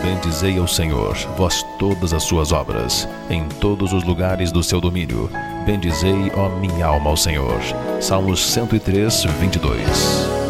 Bendizei ao Senhor, vós todas as suas obras, em todos os lugares do seu domínio. Bendizei, ó minha alma, ao Senhor. Salmos 103, 22.